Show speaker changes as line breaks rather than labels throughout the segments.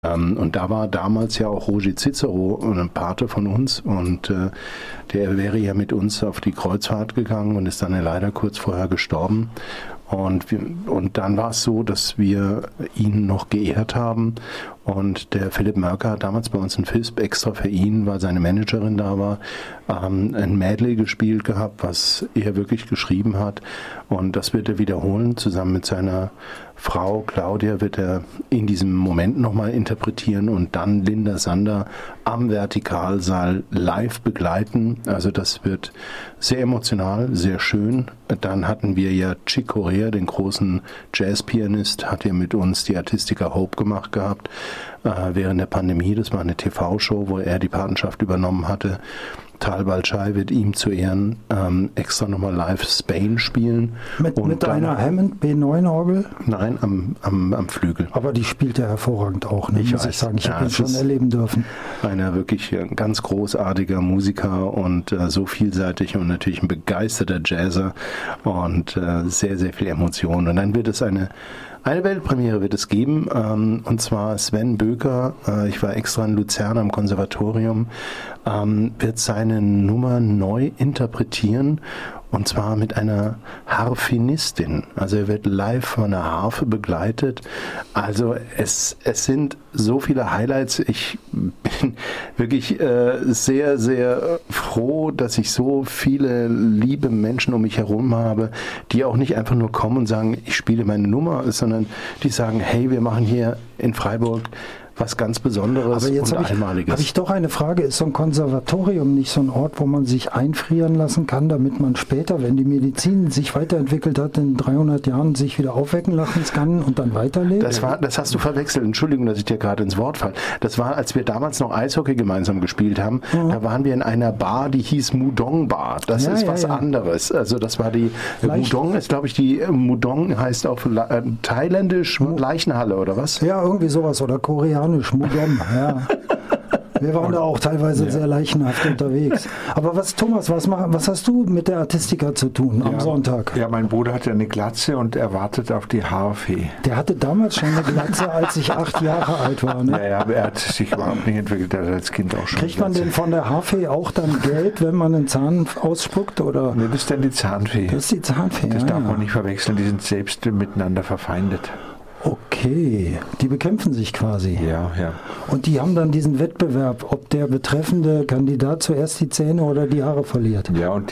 Und da war damals ja auch Roger Cicero, ein Pate von uns, und der wäre ja mit uns auf die Kreuzfahrt gegangen und ist dann ja leider kurz vorher gestorben. Und dann war es so, dass wir ihn noch geehrt haben, und der Philipp Mörker hat damals bei uns in FISP extra für ihn, weil seine Managerin da war, ein Medley gespielt gehabt, was er wirklich geschrieben hat, und das wird er wiederholen, zusammen mit seiner Frau Claudia wird er in diesem Moment nochmal interpretieren und dann Linda Sander am Vertikalsaal live begleiten. Also das wird sehr emotional, sehr schön. Dann hatten wir ja Chick Corea, den großen Jazzpianist, hat ja mit uns die Artistica Hope gemacht gehabt während der Pandemie. Das war eine TV-Show, wo er die Patenschaft übernommen hatte. Tal Balchay wird ihm zu Ehren extra nochmal live Spain spielen.
Mit einer Hammond B9-Orgel?
Nein, am Flügel.
Aber die spielt er hervorragend auch, ne?
Ich
sagen. Ich habe ihn schon erleben dürfen.
Einer wirklich ganz großartiger Musiker und so vielseitig und natürlich ein begeisterter Jazzer und sehr, sehr viel Emotion. Und dann wird es eine Weltpremiere wird es geben, und zwar Sven Böker, ich war extra in Luzern am Konservatorium, wird seine Nummer neu interpretieren, und zwar mit einer Harfenistin. Also er wird live von einer Harfe begleitet. Also es sind so viele Highlights. Ich bin wirklich sehr, sehr froh, dass ich so viele liebe Menschen um mich herum habe, die auch nicht einfach nur kommen und sagen, ich spiele meine Nummer, sondern die sagen, hey, wir machen hier in Freiburg was ganz Besonderes und Einmaliges.
Habe ich doch eine Frage. Ist so ein Konservatorium nicht so ein Ort, wo man sich einfrieren lassen kann, damit man später, wenn die Medizin sich weiterentwickelt hat, in 300 Jahren sich wieder aufwecken lassen kann und dann weiterlebt?
Das hast du verwechselt. Entschuldigung, dass ich dir gerade ins Wort falle. Das war, als wir damals noch Eishockey gemeinsam gespielt haben, da waren wir in einer Bar, die hieß Mudong Bar. Das ist was anderes. Also das war die Mudong, ist glaube ich die Mudong heißt auf thailändisch Leichenhalle oder was?
Ja, irgendwie sowas oder koreanisch. Mudom, ja. Wir waren da auch teilweise sehr leichenhaft unterwegs. Aber Thomas, was hast du mit der Artistica zu tun am Sonntag?
Ja, mein Bruder hatte eine Glatze und er wartet auf die Haarfee.
Der hatte damals schon eine Glatze, als ich 8 Jahre alt war. Ne?
Ja, aber er hat sich überhaupt nicht entwickelt, er hat als Kind auch schon.
Kriegt man denn von der Haarfee auch dann Geld, wenn man einen Zahn ausspuckt? Oder?
Nee, das ist dann die Zahnfee.
Das ist die Zahnfee,
Das darf man nicht verwechseln, die sind selbst miteinander verfeindet.
Okay, die bekämpfen sich quasi.
Ja, ja.
Und die haben dann diesen Wettbewerb, ob der betreffende Kandidat zuerst die Zähne oder die Haare verliert.
Ja, und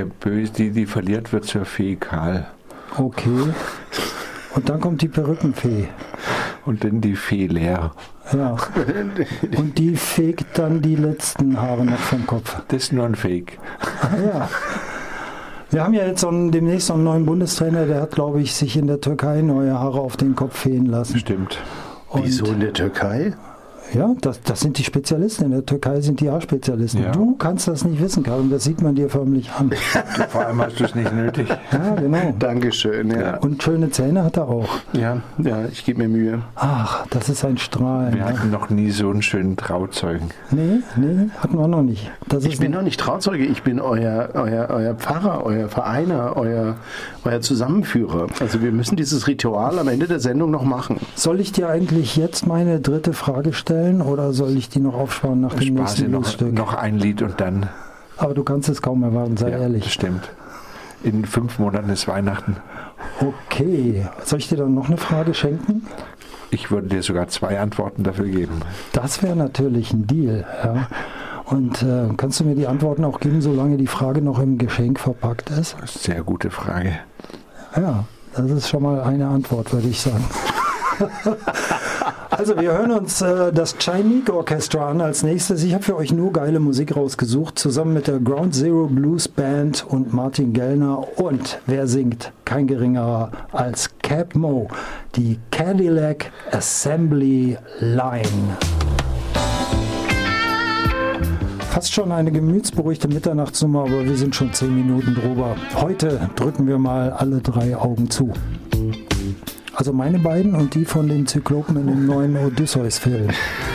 die verliert, wird zur Fee Karl.
Okay. Und dann kommt die Perückenfee.
Und dann die Fee leer.
Ja. Und die fegt dann die letzten Haare noch vom Kopf.
Das ist nur ein Fake.
Ja. Wir haben ja jetzt demnächst einen neuen Bundestrainer, der hat, glaube ich, sich in der Türkei neue Haare auf den Kopf fegen lassen.
Stimmt.
Wieso in der Türkei?
Ja, das sind die Spezialisten. In der Türkei sind die Haarspezialisten. Ja. Du kannst das nicht wissen, Karin, das sieht man dir förmlich an.
Vor allem hast du es nicht nötig.
Ja, genau.
Dankeschön. Ja.
Und schöne Zähne hat er auch.
Ja, ich gebe mir Mühe.
Ach, das ist ein Strahlen.
Wir hatten noch nie so einen schönen Trauzeugen.
Nee, hatten wir noch nicht.
Ich bin noch nicht Trauzeuge, ich bin euer Pfarrer, euer Vereiner, euer Zusammenführer. Also wir müssen dieses Ritual am Ende der Sendung noch machen.
Soll ich dir eigentlich jetzt meine dritte Frage stellen oder soll ich die noch aufsparen nach dem nächsten Liedstück?
Noch ein Lied und dann...
Aber du kannst es kaum erwarten, sei ehrlich.
Das stimmt. In 5 Monaten ist Weihnachten.
Okay. Soll ich dir dann noch eine Frage schenken?
Ich würde dir sogar 2 Antworten dafür geben.
Das wäre natürlich ein Deal, ja. Und kannst du mir die Antworten auch geben, solange die Frage noch im Geschenk verpackt ist?
Sehr gute Frage.
Ja, das ist schon mal eine Antwort, würde ich sagen. Also wir hören uns das Chainik Orchestra an als nächstes. Ich habe für euch nur geile Musik rausgesucht, zusammen mit der Ground Zero Blues Band und Martin Gellner. Und wer singt? Kein geringerer als Cap Mo, die Cadillac Assembly Line. Fast schon eine gemütsberuhigte Mitternachtsnummer, aber wir sind schon 10 Minuten drüber. Heute drücken wir mal alle 3 Augen zu. Also meine beiden und die von den Zyklopen in dem neuen Odysseus-Film.